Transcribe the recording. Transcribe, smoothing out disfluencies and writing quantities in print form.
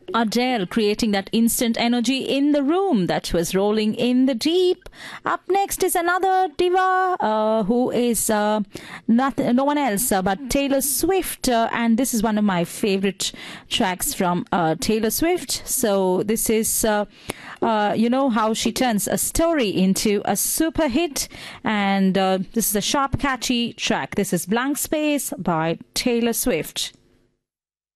Adele creating that instant energy in the room that was rolling in the deep. Up next is another diva who is no one else but Taylor Swift, and this is one of my favorite tracks from Taylor Swift. So this is how she turns a story into a super hit, and this is a sharp, catchy track. This is Blank Space by Taylor Swift.